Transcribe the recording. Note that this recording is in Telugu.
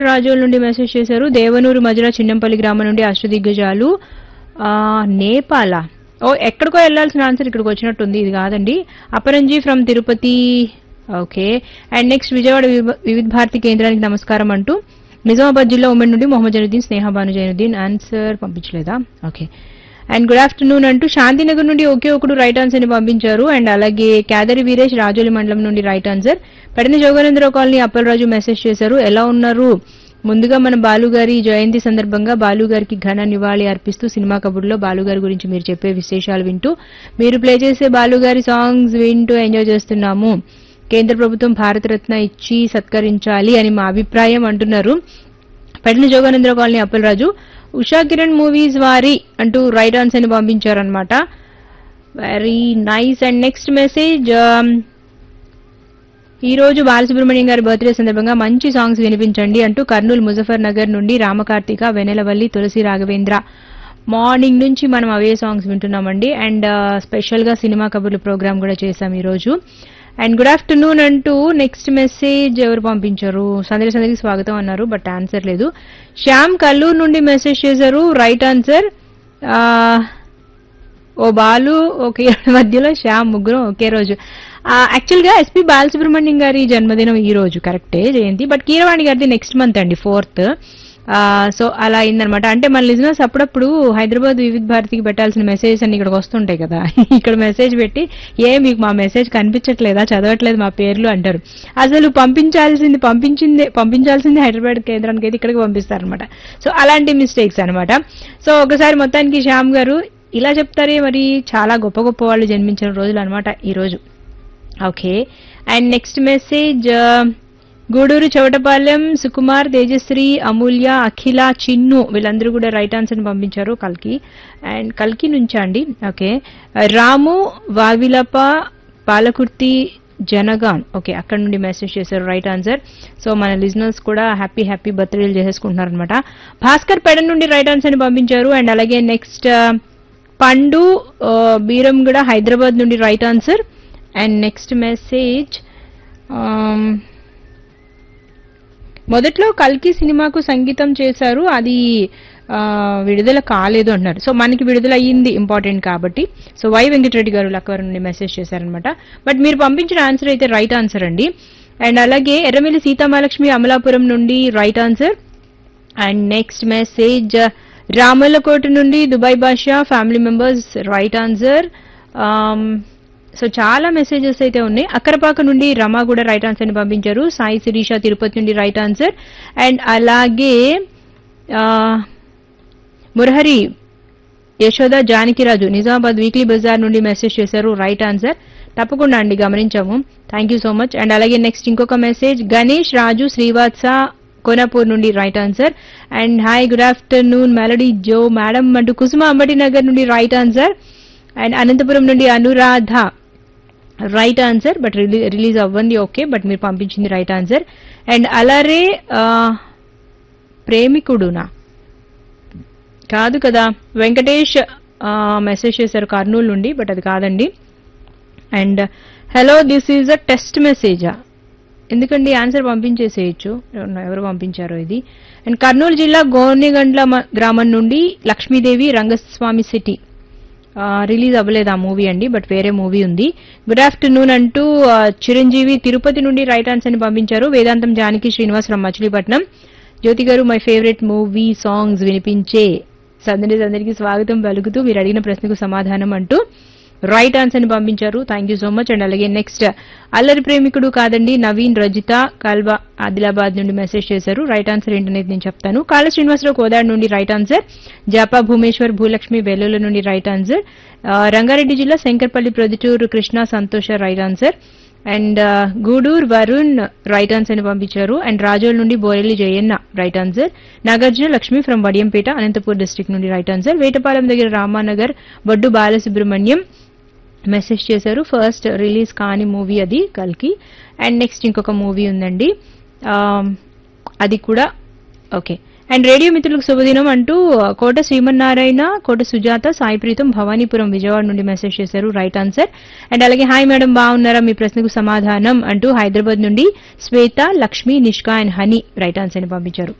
రాజోల్ నుండి మెసేజ్ చేశారు. దేవనూరు మధ్యలో చిన్నంపల్లి గ్రామం నుండి అష్టదిగ్గజాలు. నేపాల ఎక్కడికో వెళ్లాల్సిన ఆన్సర్ ఇక్కడికి వచ్చినట్టుంది. ఇది కాదండి. Aparanji from Tirupati. Okay. And next Vijayawada వివిధ భారతి కేంద్రానికి నమస్కారం అంటూ నిజామాబాద్ జిల్లా ఉమ్మడి నుండి మొహమ్మద్ జైనుద్దీన్, స్నేహ Bhanu Zainuddin. Answer పంపించలేదా? Okay. And good afternoon అంటూ శాంతినగర్ నుండి ఒకే ఒకడు రైట్ ఆన్సర్ ని పంపించారు. అండ్ అలాగే కేదరి వీరేష్ రాజోలి మండలం నుండి right answer. పెడని Joganendra Rao colony Appalaraju message చేశారు. ఎలా ఉన్నారు? ముందుగా మన బాలుగారి జయంతి సందర్భంగా బాలుగారికి ఘన నివాళి అర్పిస్తూ సినిమా కబుర్లో బాలుగారి గురించి మీరు చెప్పే విశేషాలు వింటూ మీరు ప్లే చేసే బాలుగారి సాంగ్స్ వింటూ ఎంజాయ్ చేస్తున్నాము. కేంద్ర ప్రభుత్వం భారతరత్న ఇచ్చి సత్కరించాలి అని మా అభిప్రాయం అంటున్నారు పెడని జోగనేంద్రరావు కాలనీ అప్పలరాజు. ఉషా కిరణ్ మూవీస్ వారి అంటూ రైట్ ఆన్సర్ ని పంపించారనమాట. Very nice. And next message, ఈ రోజు బాలసుబ్రహ్మణ్యం గారి బర్త్డే సందర్భంగా మంచి సాంగ్స్ వినిపించండి అంటూ కర్నూలు ముజఫర్ నగర్ నుండి రామకార్తిక, వెనెలవల్లి, తులసి రాఘవేంద్ర. మార్నింగ్ నుంచి మనం అవే సాంగ్స్ వింటున్నామండి. అండ్ స్పెషల్ గా సినిమా కబుర్లు ప్రోగ్రామ్ కూడా చేశాం ఈ రోజు. అండ్ గుడ్ ఆఫ్టర్నూన్ అంటూ నెక్స్ట్ మెసేజ్ ఎవరు పంపించారు? సందరికి స్వాగతం అన్నారు, బట్ ఆన్సర్ లేదు. శ్యామ్ కల్లూరు నుండి మెసేజ్ చేశారు. Right answer. ఓ బాలు ఓకే మధ్యలో శ్యామ్, ముగ్గురు ఒకే రోజు. యాక్చువల్ గా ఎస్పీ బాలసుబ్రహ్మణ్యం గారి జన్మదినం ఈ రోజు కరెక్టే జయంతి, బట్ కీరవాణి గారిది నెక్స్ట్ మంత్ అండి 4th. సో అలా అయిందనమాట. అంటే మన లిజనర్స్ అప్పుడప్పుడు హైదరాబాద్ వివిధ భారతికి పెట్టాల్సిన మెసేజెస్ అన్ని ఇక్కడికి వస్తుంటాయి కదా, ఇక్కడ మెసేజ్ పెట్టి మీకు మా మెసేజ్ కనిపించట్లేదా, చదవట్లేదు మా పేర్లు అంటారు. అసలు పంపించాల్సింది హైదరాబాద్ కేంద్రానికి అయితే ఇక్కడికి పంపిస్తారనమాట. సో అలాంటి మిస్టేక్స్ అనమాట. సో ఒకసారి మొత్తానికి శ్యామ్ గారు ఇలా చెప్తారే, మరి చాలా గొప్ప గొప్ప వాళ్ళు జన్మించిన రోజులు అనమాట ఈ రోజు. Okay. And next message, Gudur Chavatapalem Sukumar, Tejasri, అమూల్య, అఖిల, చిన్ను వీళ్ళందరూ కూడా రైట్ ఆన్సర్ ని పంపించారు. కల్కి నుంచా అండి? ఓకే. రాము, వావిలప, పాలకుర్తి, జనగాన్. ఓకే, అక్కడ నుండి మెసేజ్ చేశారు. Right answer. సో మన లిజనర్స్ కూడా హ్యాపీ బర్త్డేలు చేసేసుకుంటున్నారు అనమాట. భాస్కర్ పెడ నుండి రైట్ ఆన్సర్ ని పంపించారు. అండ్ అలాగే నెక్స్ట్ పండు బీరంగూడ హైదరాబాద్ నుండి right answer. And next message, మొదట్లో కల్కి సినిమాకు సంగీతం చేశారు, అది విడుదల కాలేదు అంటున్నారు. సో మనకి విడుదల అయ్యింది ఇంపార్టెంట్ కాబట్టి. సో వై వెంకటరెడ్డి గారు లక్కవరం నుండి మెసేజ్ చేశారనమాట. బట్ మీరు పంపించిన ఆన్సర్ అయితే రైట్ ఆన్సర్ అండి. అండ్ అలాగే ఎర్రమిల్లి సీతామహాలక్ష్మి అమలాపురం నుండి right answer. And next message, Ramallakota నుండి దుబాయ్ బాషా family members right answer. So చాలా మెసేజెస్ అయితే ఉన్నాయి. అక్కరపాక నుండి రమా కూడా రైట్ ఆన్సర్ ని పంపించారు. సాయి శిరీష తిరుపతి నుండి రైట్ ఆన్సర్. అండ్ అలాగే మురహరి యశోద జానకిరాజు నిజామాబాద్ వీక్లీ బజార్ నుండి మెసేజ్ చేశారు. Right answer. తప్పకుండా అండి, గమనించాము. Thank you so much. And అలాగే నెక్స్ట్ ఇంకొక మెసేజ్, గణేష్ రాజు శ్రీవాత్స కోనాపూర్ నుండి right answer. And hi good afternoon melody Joe madam అంటూ కుసుమ అంబటి నగర్ నుండి రైట్ ఆన్సర్. అండ్ అనంతపురం నుండి Anuradha right answer, but release అవ్వండి. ఓకే, బట్ మీరు పంపించింది రైట్ ఆన్సర్. అండ్ అలారే ప్రేమికుడునా కాదు కదా, వెంకటేష్ మెసేజ్ చేశారు కర్నూలు నుండి, బట్ అది కాదండి. And hello this is a test మెసేజా, ఎందుకండి ఆన్సర్ పంపించేసేయచ్చు, ఎవరు పంపించారో ఇది. అండ్ కర్నూలు జిల్లా గోనెగండ్ల గ్రామం నుండి లక్ష్మీదేవి రంగస్వామి సిటీ రిలీజ్ అవ్వలేదు ఆ మూవీ అండి, బట్ వేరే మూవీ ఉంది. గుడ్ ఆఫ్టర్నూన్ అంటూ చిరంజీవి తిరుపతి నుండి రైట్ ఆన్సర్ ని పంపించారు. వేదాంతం జానకి శ్రీనివాస్ ఫ్రమ్ మచిలీపట్నం. జ్యోతి గారు మై ఫేవరెట్ మూవీ సాంగ్స్ వినిపించే సందరికి స్వాగతం పలుకుతూ మీరు అడిగిన ప్రశ్నకు సమాధానం అంటూ రైట్ ఆన్సర్ ని పంపించారు. Thank you so much. And అలాగే నెక్స్ట్ అల్లరి ప్రేమికుడు కాదండి, నవీన్ రజిత కాల్వా ఆదిలాబాద్ నుండి మెసేజ్ చేశారు. రైట్ ఆన్సర్ ఏంటనేది నేను చెప్తాను. కాళ శ్రీనివాసరావు కోదాడ్ నుండి రైట్ ఆన్సర్. జాపా భూమేశ్వర్ భూలక్ష్మి వెల్లుల నుండి రైట్ ఆన్సర్. రంగారెడ్డి జిల్లా శంకర్పల్లి ప్రొద్దుటూరు కృష్ణ సంతోష right answer. And Gudur Varun right answer ని పంపించారు. అండ్ రాజోల్ నుండి Borelli Jayanna right answer. Nagarjuna Lakshmi from Vadiyampeta Anantapur district నుండి రైట్ ఆన్సర్. వేటపాలెం దగ్గర రామానగర్ బొడ్డు బాలసుబ్రహ్మణ్యం మెసేజ్ చేశారు. ఫస్ట్ రిలీజ్ కాని మూవీ అది కల్కి. అండ్ నెక్స్ట్ ఇంకొక మూవీ ఉందండి, అది కూడా ఓకే. అండ్ రేడియో మిత్రులకు శుభదినం అంటూ కోట శ్రీమన్నారాయణ, కోట సుజాత, సాయి ప్రీతం భవానీపురం విజయవాడ నుండి మెసేజ్ చేశారు. Right answer. అండ్ అలాగే హాయ్ మేడం బాగున్నారా, మీ ప్రశ్నకు సమాధానం అంటూ హైదరాబాద్ నుండి శ్వేత, Lakshmi, Nishka and honey right answer ని పంపించారు.